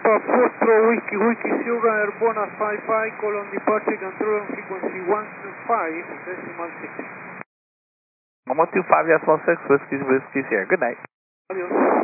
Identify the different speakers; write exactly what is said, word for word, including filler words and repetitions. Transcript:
Speaker 1: Papa Foxtrot Whiskey Whiskey Sierra Airborne at five five, call on departure control on frequency one two five decimal six.
Speaker 2: one two five decimal six, Whiskey Whiskey Sierra. Good night.
Speaker 1: Adios.